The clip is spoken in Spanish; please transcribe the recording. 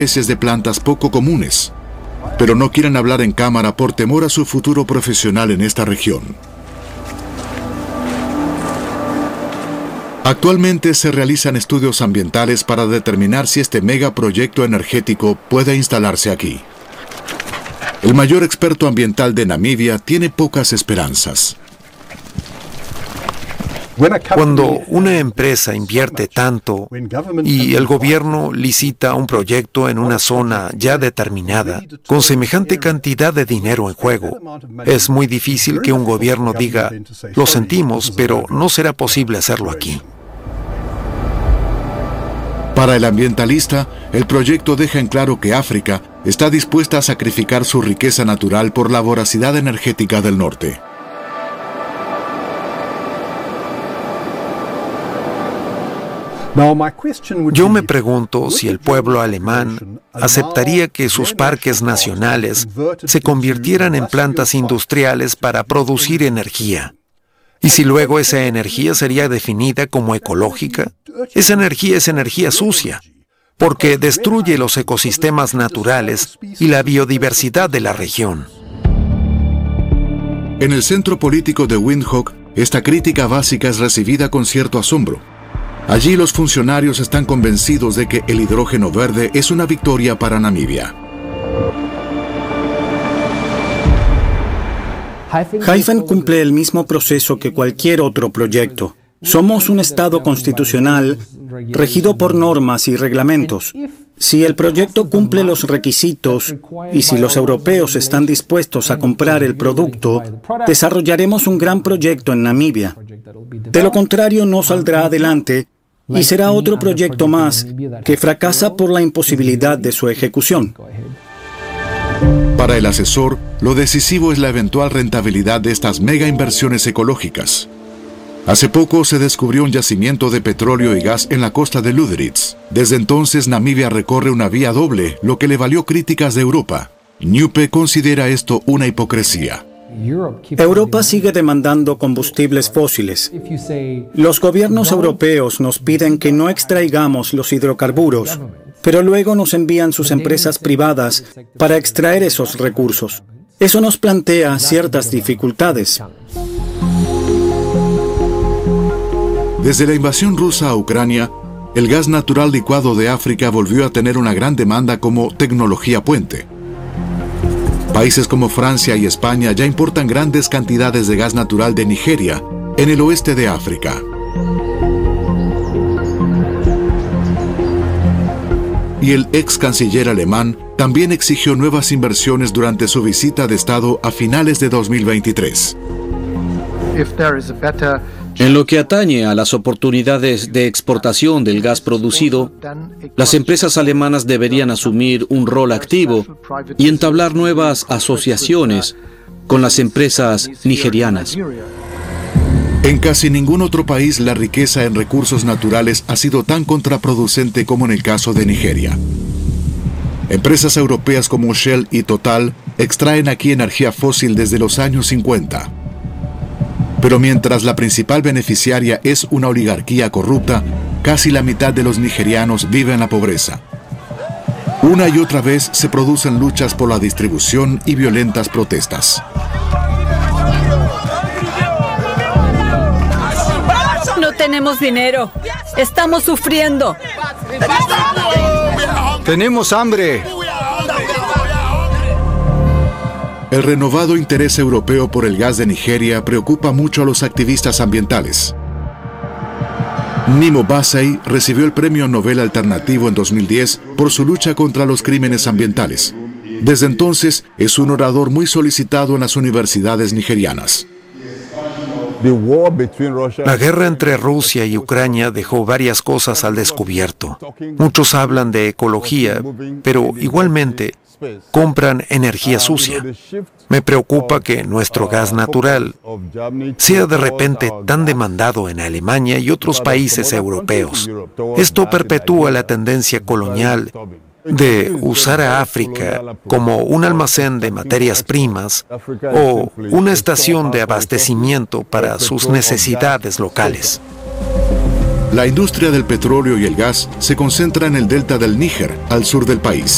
especies de plantas poco comunes, pero no quieren hablar en cámara por temor a su futuro profesional en esta región. Actualmente se realizan estudios ambientales para determinar si este megaproyecto energético puede instalarse aquí. El mayor experto ambiental de Namibia tiene pocas esperanzas. Cuando una empresa invierte tanto y el gobierno licita un proyecto en una zona ya determinada, con semejante cantidad de dinero en juego, es muy difícil que un gobierno diga, lo sentimos, pero no será posible hacerlo aquí. Para el ambientalista, el proyecto deja en claro que África está dispuesta a sacrificar su riqueza natural por la voracidad energética del norte. Yo me pregunto si el pueblo alemán aceptaría que sus parques nacionales se convirtieran en plantas industriales para producir energía. Y si luego esa energía sería definida como ecológica, esa energía es energía sucia, porque destruye los ecosistemas naturales y la biodiversidad de la región. En el centro político de Windhoek, esta crítica básica es recibida con cierto asombro. Allí los funcionarios están convencidos de que el hidrógeno verde es una victoria para Namibia. Hyphen cumple el mismo proceso que cualquier otro proyecto. Somos un Estado constitucional regido por normas y reglamentos. Si el proyecto cumple los requisitos y si los europeos están dispuestos a comprar el producto, desarrollaremos un gran proyecto en Namibia. De lo contrario, no saldrá adelante y será otro proyecto más que fracasa por la imposibilidad de su ejecución. Para el asesor, lo decisivo es la eventual rentabilidad de estas mega inversiones ecológicas. Hace poco se descubrió un yacimiento de petróleo y gas en la costa de Lüderitz. Desde entonces Namibia recorre una vía doble, lo que le valió críticas de Europa. Newpe considera esto una hipocresía. Europa sigue demandando combustibles fósiles. Los gobiernos europeos nos piden que no extraigamos los hidrocarburos, pero luego nos envían sus empresas privadas para extraer esos recursos. Eso nos plantea ciertas dificultades. Desde la invasión rusa a Ucrania, el gas natural licuado de África volvió a tener una gran demanda como tecnología puente. Países como Francia y España ya importan grandes cantidades de gas natural de Nigeria, en el oeste de África. Y el ex canciller alemán también exigió nuevas inversiones durante su visita de Estado a finales de 2023. En lo que atañe a las oportunidades de exportación del gas producido, las empresas alemanas deberían asumir un rol activo y entablar nuevas asociaciones con las empresas nigerianas. En casi ningún otro país la riqueza en recursos naturales ha sido tan contraproducente como en el caso de Nigeria. Empresas europeas como Shell y Total extraen aquí energía fósil desde los años 50. Pero mientras la principal beneficiaria es una oligarquía corrupta, casi la mitad de los nigerianos vive en la pobreza. Una y otra vez se producen luchas por la distribución y violentas protestas. No tenemos dinero. Estamos sufriendo. ¡Tenemos hambre! El renovado interés europeo por el gas de Nigeria preocupa mucho a los activistas ambientales. Nimo Bassey recibió el Premio Nobel Alternativo en 2010 por su lucha contra los crímenes ambientales. Desde entonces es un orador muy solicitado en las universidades nigerianas. La guerra entre Rusia y Ucrania dejó varias cosas al descubierto. Muchos hablan de ecología, pero igualmente compran energía sucia. Me preocupa que nuestro gas natural sea de repente tan demandado en Alemania y otros países europeos. Esto perpetúa la tendencia colonial de usar a África como un almacén de materias primas o una estación de abastecimiento para sus necesidades locales. La industria del petróleo y el gas se concentra en el delta del Níger, al sur del país.